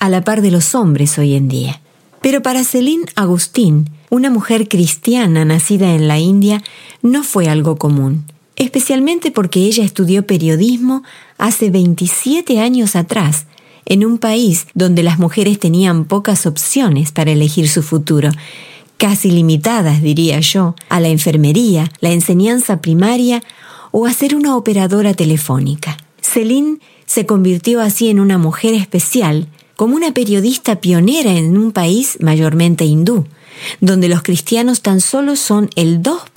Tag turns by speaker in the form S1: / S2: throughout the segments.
S1: a la par de los hombres hoy en día. Pero para Céline Agustín, una mujer cristiana nacida en la India, no fue algo común, especialmente porque ella estudió periodismo hace 27 años atrás, en un país donde las mujeres tenían pocas opciones para elegir su futuro, casi limitadas, diría yo, a la enfermería, la enseñanza primaria o a ser una operadora telefónica. Céline se convirtió así en una mujer especial, como una periodista pionera en un país mayormente hindú, donde los cristianos tan solo son el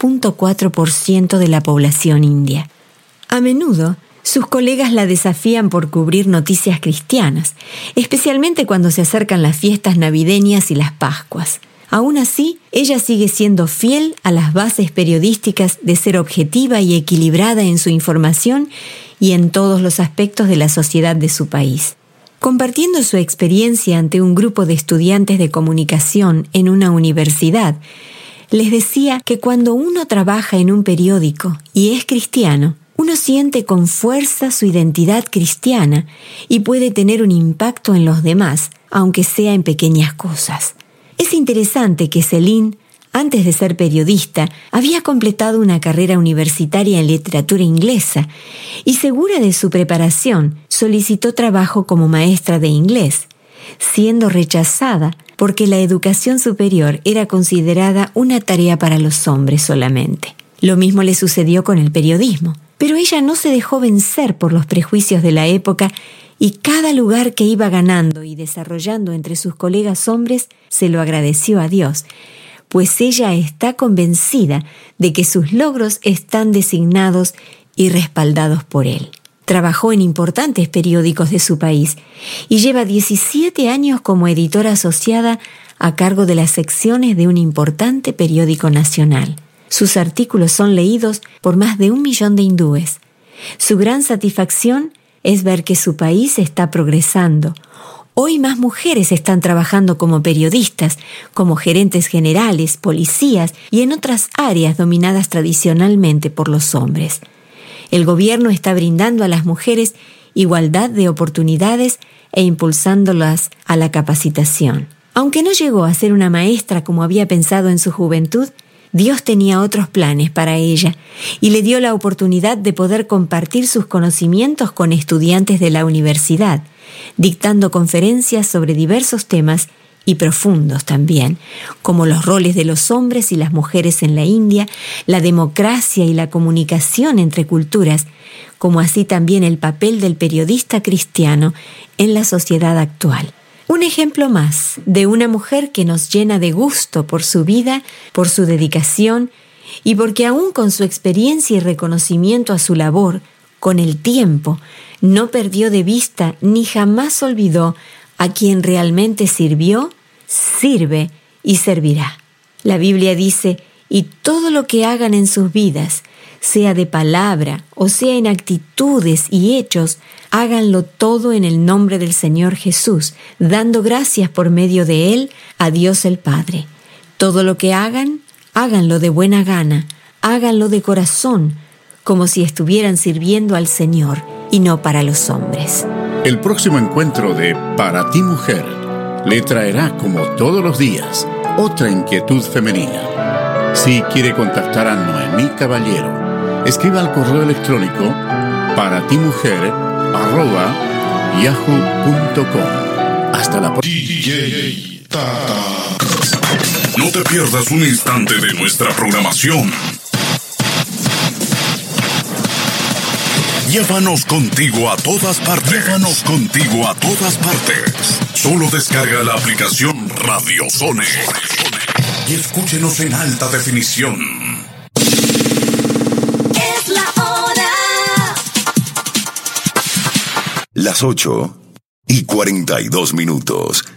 S1: 2.4% de la población india. A menudo, sus colegas la desafían por cubrir noticias cristianas, especialmente cuando se acercan las fiestas navideñas y las Pascuas. Aún así, ella sigue siendo fiel a las bases periodísticas de ser objetiva y equilibrada en su información y en todos los aspectos de la sociedad de su país. Compartiendo su experiencia ante un grupo de estudiantes de comunicación en una universidad, les decía que cuando uno trabaja en un periódico y es cristiano, uno siente con fuerza su identidad cristiana y puede tener un impacto en los demás, aunque sea en pequeñas cosas. Es interesante que Céline, antes de ser periodista, había completado una carrera universitaria en literatura inglesa y, segura de su preparación, solicitó trabajo como maestra de inglés, siendo rechazada porque la educación superior era considerada una tarea para los hombres solamente. Lo mismo le sucedió con el periodismo, pero ella no se dejó vencer por los prejuicios de la época y cada lugar que iba ganando y desarrollando entre sus colegas hombres se lo agradeció a Dios, pues ella está convencida de que sus logros están designados y respaldados por Él. Trabajó en importantes periódicos de su país y lleva 17 años como editora asociada a cargo de las secciones de un importante periódico nacional. Sus artículos son leídos por más de 1 millón de hindúes. Su gran satisfacción es ver que su país está progresando. Hoy más mujeres están trabajando como periodistas, como gerentes generales, policías y en otras áreas dominadas tradicionalmente por los hombres. El gobierno está brindando a las mujeres igualdad de oportunidades e impulsándolas a la capacitación. Aunque no llegó a ser una maestra como había pensado en su juventud, Dios tenía otros planes para ella y le dio la oportunidad de poder compartir sus conocimientos con estudiantes de la universidad, dictando conferencias sobre diversos temas y profundos también, como los roles de los hombres y las mujeres en la India, la democracia y la comunicación entre culturas, como así también el papel del periodista cristiano en la sociedad actual. Un ejemplo más de una mujer que nos llena de gusto por su vida, por su dedicación y porque aún con su experiencia y reconocimiento a su labor, con el tiempo, no perdió de vista ni jamás olvidó a quien realmente sirvió, sirve y servirá. La Biblia dice, y todo lo que hagan en sus vidas, sea de palabra o sea en actitudes y hechos, háganlo todo en el nombre del Señor Jesús, dando gracias por medio de Él a Dios el Padre. Todo lo que hagan, háganlo de buena gana, háganlo de corazón, como si estuvieran sirviendo al Señor y no para los hombres.
S2: El próximo encuentro de Para ti Mujer le traerá, como todos los días, otra inquietud femenina. Si quiere contactar a Noemí Caballero, escriba al correo electrónico paratimujer@yahoo.com. Hasta la próxima.
S3: No te pierdas un instante de nuestra programación. Llévanos contigo a todas partes. Llévanos contigo a todas partes. Solo descarga la aplicación Radio Zone y escúchenos en alta definición.
S4: Es la hora.
S5: Las 8:42.